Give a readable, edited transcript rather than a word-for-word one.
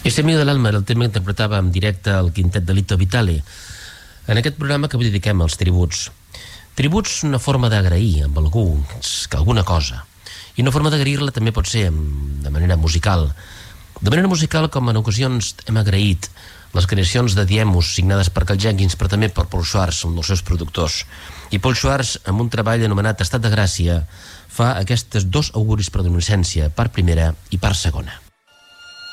Este mio de l'alma era el tema que interpretava en directe el quintet de Lito Vitale en aquest programa que avui dediquem als tributs. Tributs, una forma d'agrair amb algú que alguna cosa, i una forma d'agrair-la també pot ser de manera musical. De manera musical, com en ocasions hem agraït les creacions de Diemus signades per Carl Jenkins, però també per Paul Schwartz, un dels seus productors. I Paul Schwartz, amb un treball anomenat Estat de Gràcia, fa aquestes dos auguris per adolescència, part primera i part segona.